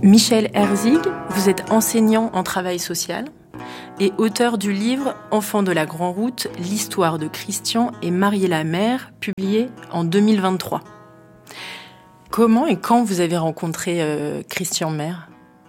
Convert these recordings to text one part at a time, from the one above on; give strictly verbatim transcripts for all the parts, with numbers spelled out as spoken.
Michel Herzig, vous êtes enseignant en travail social et auteur du livre « Enfants de la Grande Route, l'histoire de Christian et Marie-la-Mère » publié en deux mille vingt-trois. Comment et quand vous avez rencontré euh, Christian Mère ?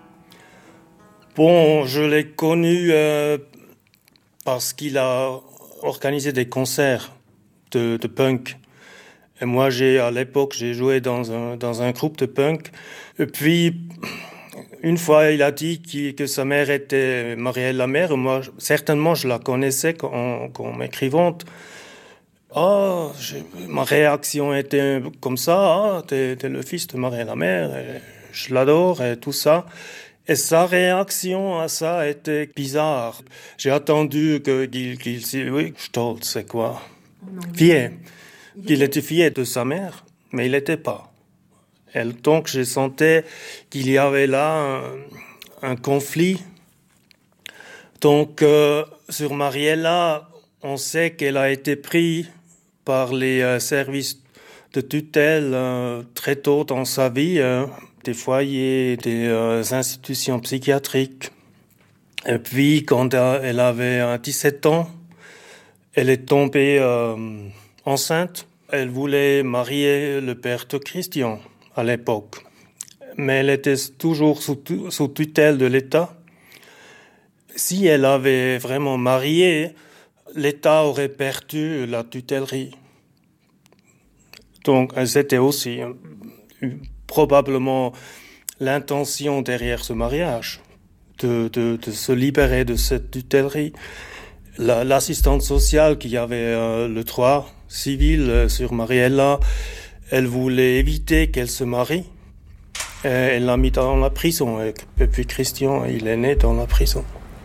Bon, je l'ai connu euh, parce qu'il a organisé des concerts de, de punk. Et moi, j'ai, à l'époque, j'ai joué dans un, dans un groupe de punk. Et puis, une fois, il a dit qu'il, que sa mère était Marie-la-Mère. Et moi, certainement, je la connaissais comme, comme écrivante. Ah, j'ai, ma réaction était comme ça. Ah, t'es, t'es le fils de Marie-la-Mère. Et je l'adore et tout ça. Et sa réaction à ça était bizarre. J'ai attendu que, qu'il, qu'il dise, oui, stolz, c'est quoi? Fier. Qu'il était fier de sa mère, mais il n'était pas. Et donc, je sentais qu'il y avait là un, un conflit. Donc, euh, sur Mariella, on sait qu'elle a été prise par les euh, services de tutelle euh, très tôt dans sa vie, euh, des foyers, des euh, institutions psychiatriques. Et puis, quand elle avait dix-sept ans, elle est tombée euh, enceinte. Elle voulait marier le père de Christian à l'époque. Mais elle était toujours sous, sous tutelle de l'État. Si elle avait vraiment marié, l'État aurait perdu la tutellerie. Donc, c'était aussi euh, probablement l'intention derrière ce mariage, de, de, de se libérer de cette tutellerie. La, l'assistante sociale qui avait euh, le droit civil euh, sur Mariella, elle voulait éviter qu'elle se marie. Et elle l'a mis dans la prison. Et puis Christian, il est né dans la prison.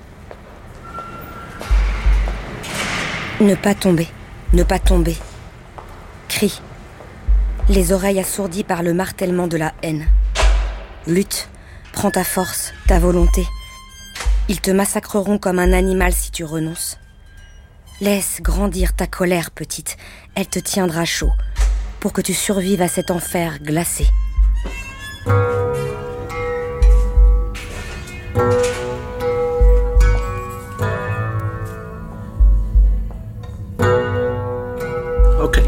Ne pas tomber, ne pas tomber. Crie. Les oreilles assourdies par le martèlement de la haine. Lutte, prends ta force, ta volonté. Ils te massacreront comme un animal si tu renonces. Laisse grandir ta colère, petite. Elle te tiendra chaud, pour que tu survives à cet enfer glacé. Ok.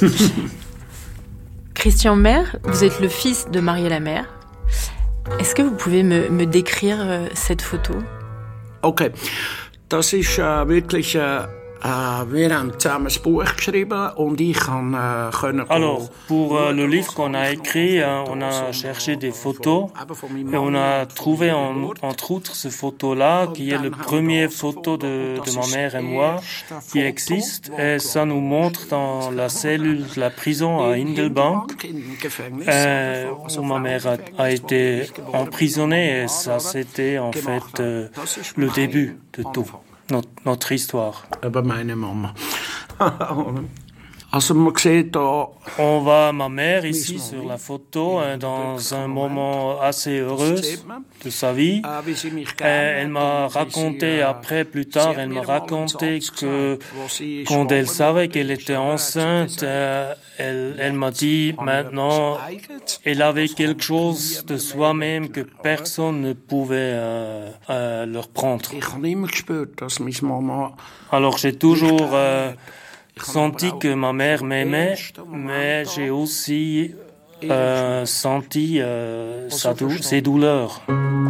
Christian Mère, vous êtes le fils de Marie-la-Mère. Est-ce que vous pouvez me, me décrire euh, cette photo ? Okay, das ist äh, wirklich äh, äh, wir haben zusammen ein Buch geschrieben und ich kann äh, können. Alors, pour euh, le livre qu'on a écrit, euh, on a cherché des photos et on a trouvé en, entre autres ce photo-là qui est le premier photo de, de ma mère et moi qui existe et ça nous montre dans la cellule de la prison à Hindelbank euh, où ma mère a, a été emprisonnée et ça c'était en fait euh, le début de tout. Notre, notre histoire. Über meine Mama. Also man sieht da. On voit ma mère ici sur la photo hein, dans un moment assez heureux de sa vie. Et elle m'a raconté après, plus tard, elle m'a raconté que quand elle savait qu'elle était enceinte, euh, elle, elle m'a dit maintenant, elle avait quelque chose de soi-même que personne ne pouvait euh, euh, leur prendre. Alors j'ai toujours euh, senti que ma mère m'aimait, mais j'ai aussi euh, senti euh, sa dou- ses douleurs.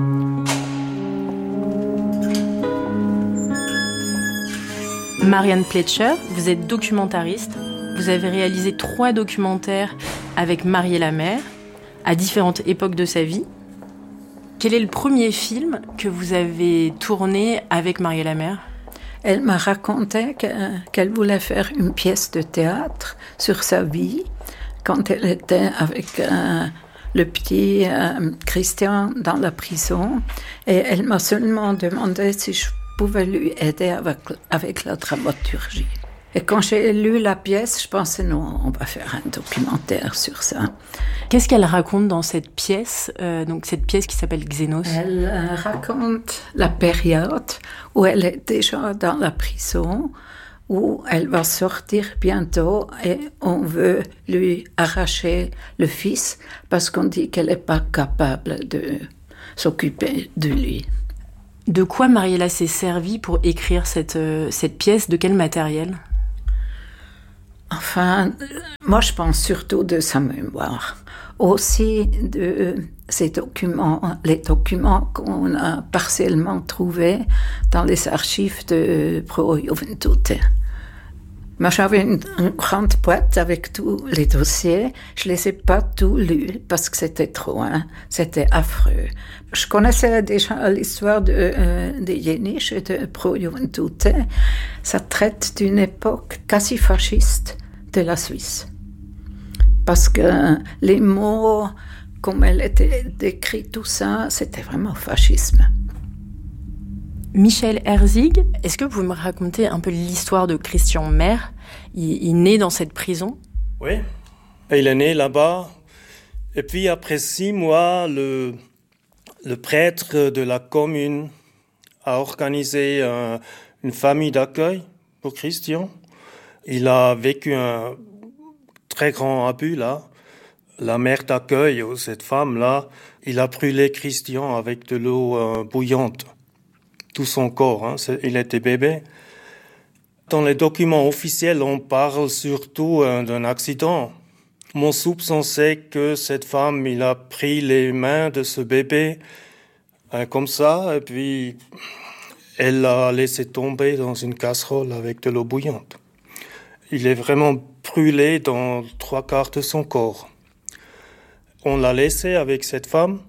Marianne Pletcher, vous êtes documentariste. Vous avez réalisé trois documentaires avec Marie-la-Mère à différentes époques de sa vie. Quel est le premier film que vous avez tourné avec Marie-la-Mère ? Elle m'a raconté que, qu'elle voulait faire une pièce de théâtre sur sa vie quand elle était avec euh, le petit euh, Christian dans la prison. Et elle m'a seulement demandé si je pouvais lui aider avec, avec la dramaturgie. Et quand j'ai lu la pièce, je pensais non, on va faire un documentaire sur ça. Qu'est-ce qu'elle raconte dans cette pièce, euh, donc cette pièce qui s'appelle Xenos ? Elle euh, raconte la période où elle est déjà dans la prison, où elle va sortir bientôt et on veut lui arracher le fils parce qu'on dit qu'elle n'est pas capable de, s'occuper de lui. De quoi Mariella s'est servie pour écrire cette, euh, cette pièce? De quel matériel? Enfin, moi je pense surtout de sa mémoire. Aussi de ces documents, les documents qu'on a partiellement trouvés dans les archives de Pro Juventute. Moi, j'avais une, une grande boîte avec tous les dossiers. Je les ai pas tous lus parce que c'était trop, hein. C'était affreux. Je connaissais déjà l'histoire de, euh, de Jenisch et de Pro Juventute. Ça traite d'une époque quasi fasciste de la Suisse. Parce que les mots, comme elle était décrit, tout ça, c'était vraiment fascisme. Michel Herzig, est-ce que vous pouvez me raconter un peu l'histoire de Christian Maire? il, il naît dans cette prison? Oui, il est né là-bas. Et puis après six mois, le, le prêtre de la commune a organisé un, une famille d'accueil pour Christian. Il a vécu un très grand abus là. La mère d'accueil, cette femme-là, il a brûlé Christian avec de l'eau euh, bouillante. Tout son corps, hein, il était bébé. Dans les documents officiels, on parle surtout euh, d'un accident. Mon soupçon, c'est que cette femme, il a pris les mains de ce bébé euh, comme ça, et puis elle l'a laissé tomber dans une casserole avec de l'eau bouillante. Il est vraiment brûlé dans trois quarts de son corps. On l'a laissé avec cette femme.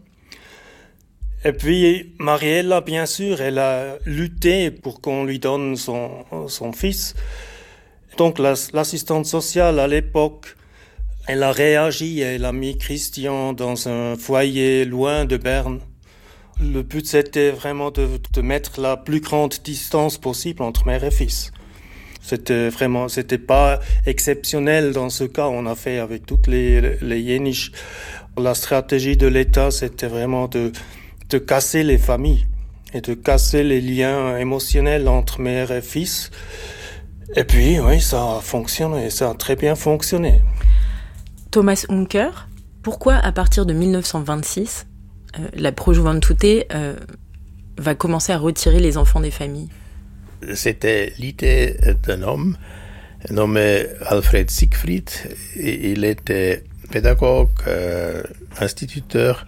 Et puis, Mariella, bien sûr, elle a lutté pour qu'on lui donne son, son fils. Donc, la, l'assistante sociale, à l'époque, elle a réagi, elle a mis Christian dans un foyer loin de Berne. Le but, c'était vraiment de, de mettre la plus grande distance possible entre mère et fils. C'était vraiment, c'était pas exceptionnel dans ce cas, on a fait avec toutes les, les Jenisch. La stratégie de l'État, c'était vraiment de, de casser les familles et de casser les liens émotionnels entre mère et fils. Et puis, oui, ça a fonctionné, ça a très bien fonctionné. Thomas Unker, pourquoi à partir de dix-neuf cent vingt-six, euh, la Pro Juventute euh, va commencer à retirer les enfants des familles? C'était l'idée d'un homme nommé Alfred Siegfried. Il était pédagogue, euh, instituteur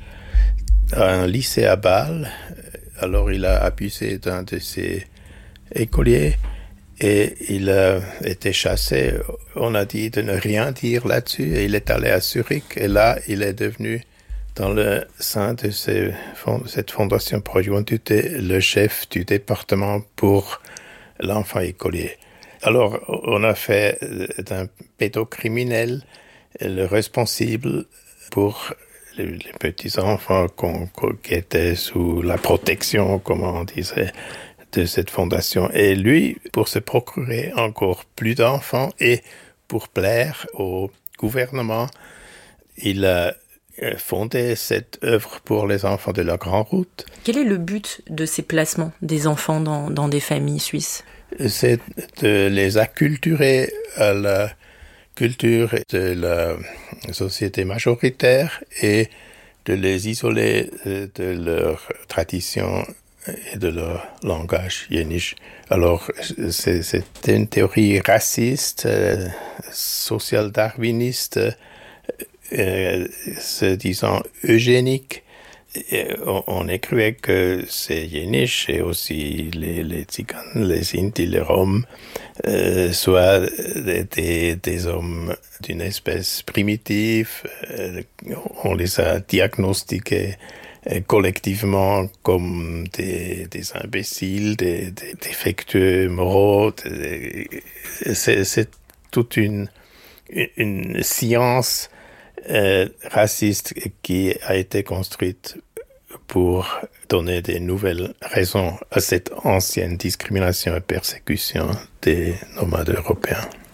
à un lycée à Bâle. Alors il a abusé d'un de ses écoliers et il a été chassé. On a dit de ne rien dire là-dessus et il est allé à Zurich et là il est devenu, dans le sein de ces, cette fondation Pro Juventute, le chef du département pour l'enfant écolier. Alors on a fait d'un pédocriminel le responsable pour les, les petits-enfants qu'on, qu'on, qui étaient sous la protection, comme on disait, de cette fondation. Et lui, pour se procurer encore plus d'enfants et pour plaire au gouvernement, il a fondé cette œuvre pour les enfants de la Grande Route. Quel est le but de ces placements des enfants dans, dans des familles suisses? C'est de les acculturer à la culture de la société majoritaire et de les isoler de leur tradition et de leur langage Jenisch. Alors, c'est, c'est une théorie raciste, euh, social-darwiniste, euh, se disant eugénique. Et on, on écrivait que ces Jenisch et aussi les, les Tziganes, les Sinti, les Roms, euh, soient des, des, des hommes d'une espèce primitive. Euh, on les a diagnostiqués euh, collectivement comme des, des imbéciles, des, des défectueux moraux. Des, c'est, c'est toute une, une science Euh, raciste qui a été construite pour donner des nouvelles raisons à cette ancienne discrimination et persécution des nomades européens.